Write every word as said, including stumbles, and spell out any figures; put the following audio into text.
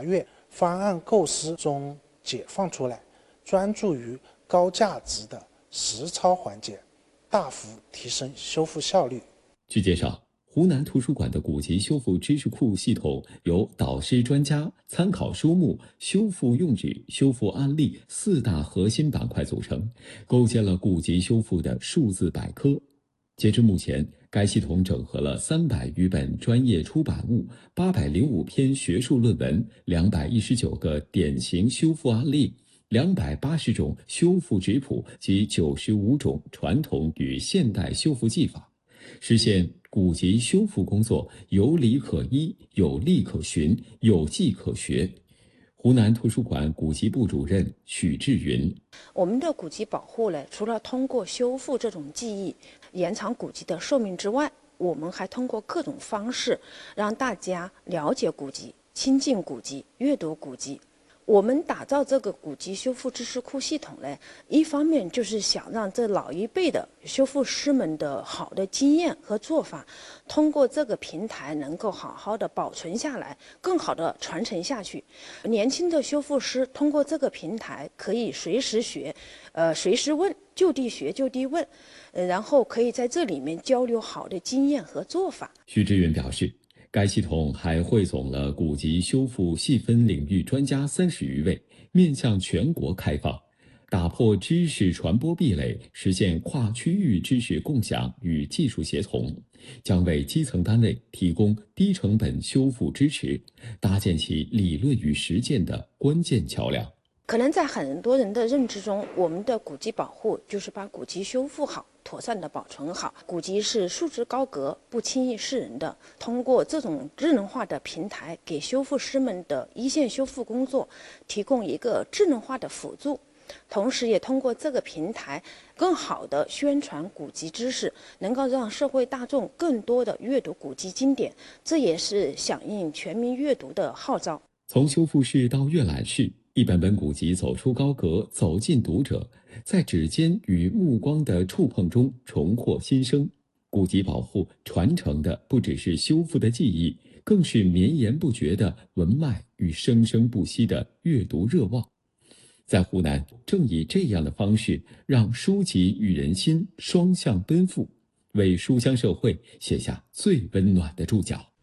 阅、方案构思中解放出来，专注于高价值的实操环节，大幅提升修复效率。 据介绍，湖南图书馆的古籍修复知识库系统由导师专家、参考书目、修复用纸、修复案例四大核心板块组成，构建了古籍修复的数字百科。截至目前，该系统整合了三百余本专业出版物、八百零五篇学术论文、两百一十九个典型修复案例、两百八十种修复质谱及九十五种传统与现代修复技法，实现古籍修复工作有理可依、有例可循、有迹可学。湖南图书馆古籍部主任许志云： 我们的古籍保护呢，除了通过修复这种技艺延长古籍的寿命之外，我们还通过各种方式让大家了解古籍、亲近古籍、阅读古籍。我们打造这个古籍修复知识库系统呢，一方面就是想让这老一辈的修复师们的好的经验和做法，通过这个平台能够好好的保存下来，更好的传承下去。年轻的修复师通过这个平台可以随时学，呃，随时问，就地学就地问，呃，然后可以在这里面交流好的经验和做法。 许志云表示，该系统还汇总了古籍修复细分领域专家三十余位，面向全国开放，打破知识传播壁垒，实现跨区域知识共享与技术协同，将为基层单位提供低成本修复支持，搭建起理论与实践的关键桥梁。 可能在很多人的认知中，我们的古籍保护就是把古籍修复好，妥善的保存好。古籍是束之高阁，不轻易示人的。通过这种智能化的平台，给修复师们的一线修复工作提供一个智能化的辅助，同时也通过这个平台更好的宣传古籍知识，能够让社会大众更多的阅读古籍经典，这也是响应全民阅读的号召。 从修复室到阅览室，一本本古籍走出高阁，走进读者，在指尖与目光的触碰中重获新生。古籍保护传承的不只是修复的技艺，更是绵延不绝的文脉与生生不息的阅读热望。在湖南，正以这样的方式，让书籍与人心双向奔赴，为书香社会写下最温暖的注脚。